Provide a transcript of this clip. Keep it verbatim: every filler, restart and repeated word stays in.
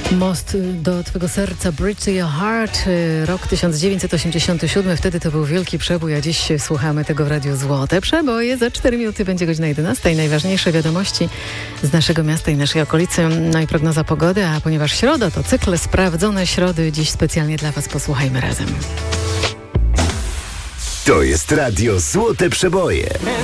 Most do twego serca, Bridge to your heart, rok tysiąc dziewięćset osiemdziesiąty siódmy, wtedy to był wielki przebój, a dziś słuchamy tego w Radiu Złote Przeboje. Za cztery minuty będzie godzina jedenasta i najważniejsze wiadomości z naszego miasta i naszej okolicy, no i prognoza pogody, a ponieważ środa to cykl Sprawdzone Środy, dziś specjalnie dla Was posłuchajmy razem. To jest Radio Złote Przeboje.